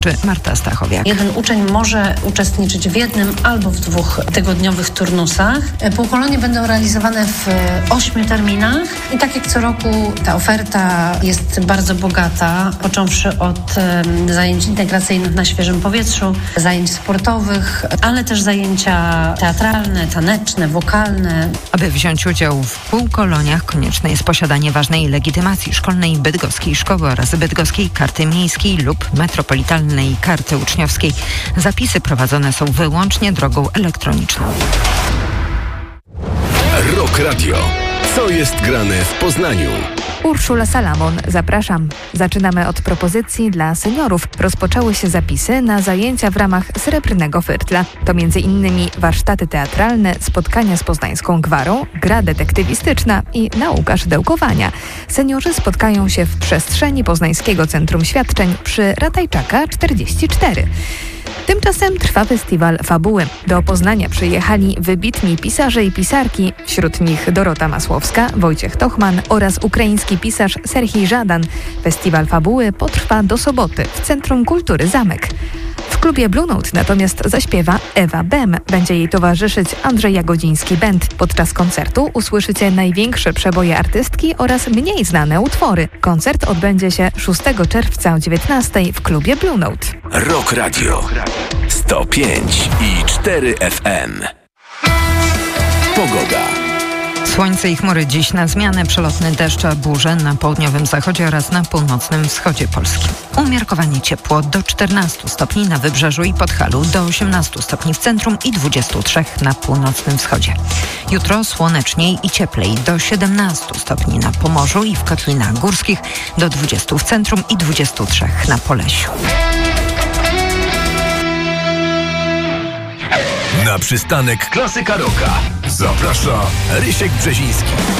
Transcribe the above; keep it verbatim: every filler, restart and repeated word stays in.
czy Marta Stachowiak. Jeden uczeń może uczestniczyć w jednym albo w dwóch tygodniowych turnusach. Półkolonie będą realizowane w ośmiu terminach i tak jak co roku ta oferta jest bardzo bogata, począwszy od um, zajęć integracyjnych na świeżym powietrzu, zajęć sportowych, ale też zajęcia teatralne, taneczne, wokalne. Aby wziąć udział w półkoloniach konieczne jest posiadanie ważnej legitymacji szkolnej bydgoskiej szkoły oraz bydgoskiej karty miejskiej lub metropolitalnej karty uczniowskiej. Zapisy prowadzone są wyłącznie drogą elektroniczną. Rock Radio. Co jest grane w Poznaniu? Urszula Salamon, zapraszam. Zaczynamy od propozycji dla seniorów. Rozpoczęły się zapisy na zajęcia w ramach Srebrnego Wyrtla. To między innymi warsztaty teatralne, spotkania z poznańską gwarą, gra detektywistyczna i nauka szydełkowania. Seniorzy spotkają się w przestrzeni Poznańskiego Centrum Świadczeń przy Ratajczaka czterdzieści cztery. Tymczasem trwa festiwal Fabuły. Do Poznania przyjechali wybitni pisarze i pisarki, wśród nich Dorota Masłowska, Wojciech Tochman oraz ukraiński pisarz Serhij Żadan. Festiwal Fabuły potrwa do soboty w Centrum Kultury Zamek. W klubie Blue Note natomiast zaśpiewa Ewa Bem. Będzie jej towarzyszyć Andrzej Jagodziński Band. Podczas koncertu usłyszycie największe przeboje artystki oraz mniej znane utwory. Koncert odbędzie się szóstego czerwca o dziewiętnastej w klubie Blue Note. Rock Radio sto pięć i cztery F M. Pogoda. Słońce i chmury dziś na zmianę, przelotne deszcze, burze na południowym zachodzie oraz na północnym wschodzie Polski. Umiarkowanie ciepło do czternastu stopni na wybrzeżu i Podhalu, do osiemnastu stopni w centrum i dwudziestu trzech na północnym wschodzie. Jutro słoneczniej i cieplej, do siedemnastu stopni na Pomorzu i w Kotlinach Górskich, do dwudziestu w centrum i dwudziestu trzech na Polesiu. Na przystanek Klasyka Rocka zaprasza Rysiek Brzeziński.